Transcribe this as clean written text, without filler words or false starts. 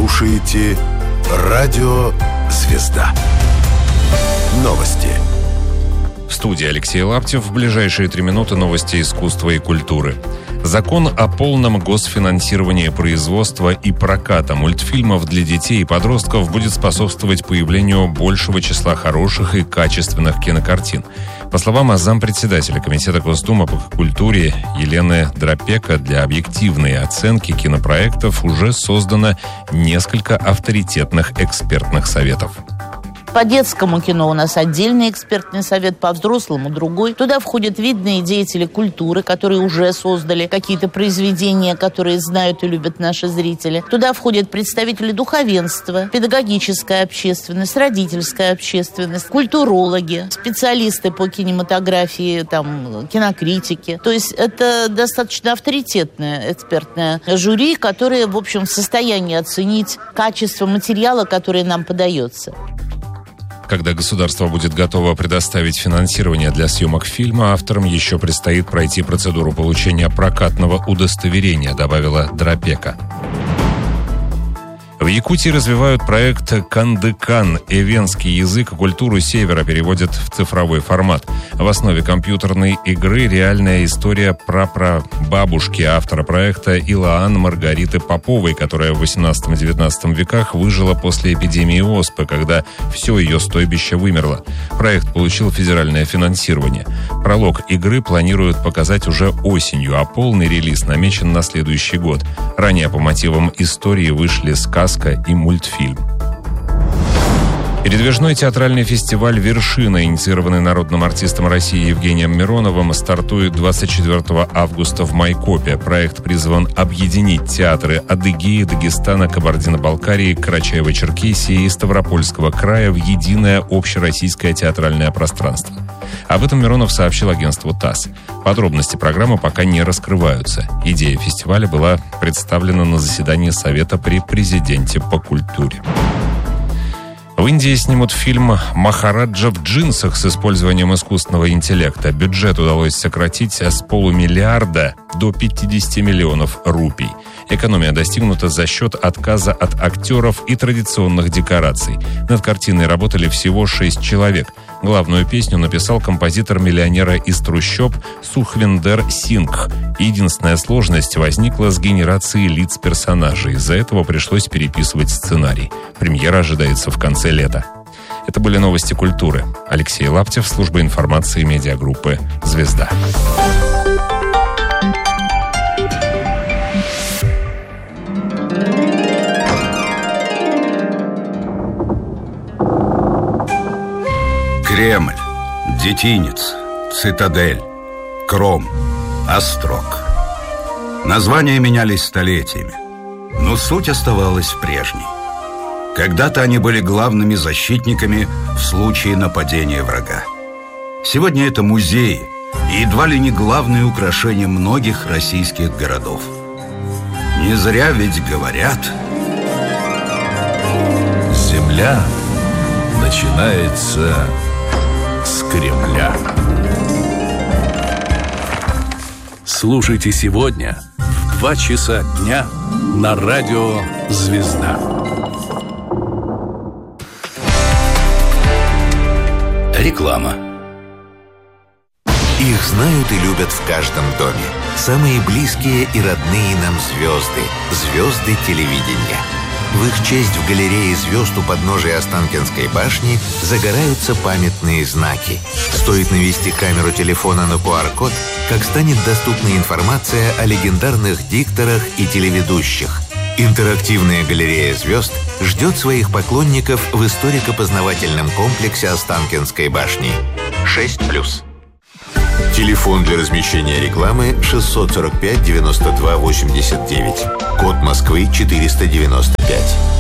слушаете Радио Звезда. Новости. В студии Алексей Лаптев. В ближайшие 3 минуты новости искусства и культуры. Закон о полном госфинансировании производства и проката мультфильмов для детей и подростков будет способствовать появлению большего числа хороших и качественных кинокартин. По словам зампредседателя Комитета Госдумы по культуре Елены Драпека, для объективной оценки кинопроектов уже создано несколько авторитетных экспертных советов. По детскому кино у нас отдельный экспертный совет, по взрослому другой. Туда входят видные деятели культуры, которые уже создали какие-то произведения, которые знают и любят наши зрители. Туда входят представители духовенства, педагогическая общественность, родительская общественность, культурологи, специалисты по кинематографии, кинокритики. То есть это достаточно авторитетное экспертное жюри, которое, в общем, в состоянии оценить качество материала, который нам подается. Когда государство будет готово предоставить финансирование для съемок фильма, авторам еще предстоит пройти процедуру получения прокатного удостоверения, добавила Драпека. В Якутии развивают проект «Кандыкан». Эвенский язык и культуру Севера переводят в цифровой формат. В основе компьютерной игры реальная история прапрабабушки автора проекта Илаан Маргариты Поповой, которая в 18-19 веках выжила после эпидемии оспы, когда все ее стойбище вымерло. Проект получил федеральное финансирование. Пролог игры планируют показать уже осенью, а полный релиз намечен на следующий год. Ранее по мотивам истории вышли сказка и мультфильм. Передвижной театральный фестиваль «Вершина», инициированный народным артистом России Евгением Мироновым, стартует 24 августа в Майкопе. Проект призван объединить театры Адыгеи, Дагестана, Кабардино-Балкарии, Карачаево-Черкесии и Ставропольского края в единое общероссийское театральное пространство. Об этом Миронов сообщил агентству ТАСС. Подробности программы пока не раскрываются. Идея фестиваля была представлена на заседании Совета при президенте по культуре. В Индии снимут фильм «Махараджа в джинсах» с использованием искусственного интеллекта. Бюджет удалось сократить с $500 000 до 50 миллионов рупий. Экономия достигнута за счет отказа от актеров и традиционных декораций. Над картиной работали всего 6 человек. Главную песню написал композитор миллионера из трущоб Сухвиндер Сингх. Единственная сложность возникла с генерацией лиц персонажей. Из-за этого пришлось переписывать сценарий. Премьера ожидается в конце лета. Это были новости культуры. Алексей Лаптев, служба информации медиагруппы «Звезда». Кремль, Детинец, Цитадель, Кром, Острог. Названия менялись столетиями, но суть оставалась прежней. Когда-то они были главными защитниками в случае нападения врага. Сегодня это музеи и едва ли не главное украшение многих российских городов. Не зря ведь говорят: земля начинается с Кремля. Слушайте сегодня в 2 часа дня на радио «Звезда». Реклама. Их знают и любят в каждом доме. Самые близкие и родные нам звезды. Звезды телевидения. В их честь в галерее звезд у подножия Останкинской башни загораются памятные знаки. Стоит навести камеру телефона на QR-код, как станет доступна информация о легендарных дикторах и телеведущих. Интерактивная галерея звезд ждет своих поклонников в историко-познавательном комплексе Останкинской башни. 6+. Телефон для размещения рекламы 645 92 89. Код Москвы 495.